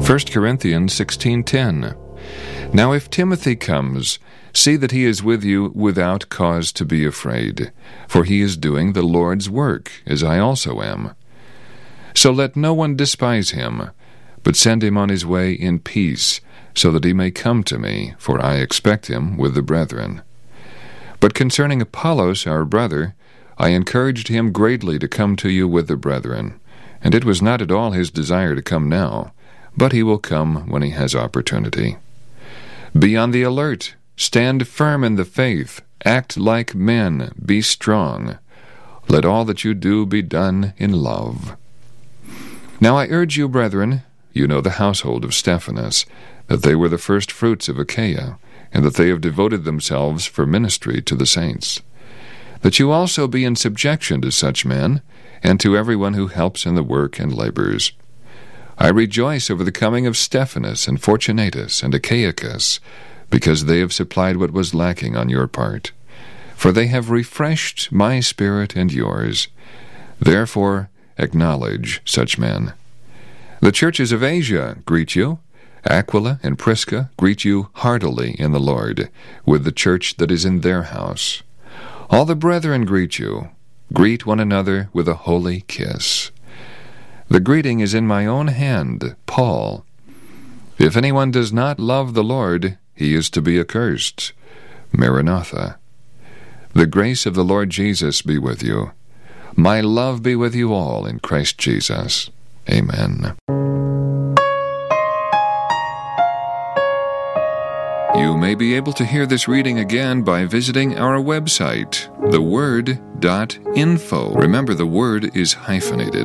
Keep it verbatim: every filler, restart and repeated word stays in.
First Corinthians sixteen ten. Now if Timothy comes, see that he is with you without cause to be afraid, for he is doing the Lord's work, as I also am. So let no one despise him, but send him on his way in peace, so that he may come to me, for I expect him with the brethren. But concerning Apollos, our brother, I encouraged him greatly to come to you with the brethren, and it was not at all his desire to come now, but he will come when he has opportunity. Be on the alert, stand firm in the faith, act like men, be strong. Let all that you do be done in love. Now I urge you, brethren, you know the household of Stephanas, that they were the first fruits of Achaia, and that they have devoted themselves for ministry to the saints. That you also be in subjection to such men, and to everyone who helps in the work and labors. I rejoice over the coming of Stephanas and Fortunatus and Achaicus, because they have supplied what was lacking on your part. For they have refreshed my spirit and yours. Therefore acknowledge such men. The churches of Asia greet you. Aquila and Prisca greet you heartily in the Lord, with the church that is in their house. All the brethren greet you. Greet one another with a holy kiss. The greeting is in my own hand, Paul. If anyone does not love the Lord, he is to be accursed. Maranatha. The grace of the Lord Jesus be with you. My love be with you all in Christ Jesus. Amen. You may be able to hear this reading again by visiting our website, the word dot info. Remember, the word is hyphenated.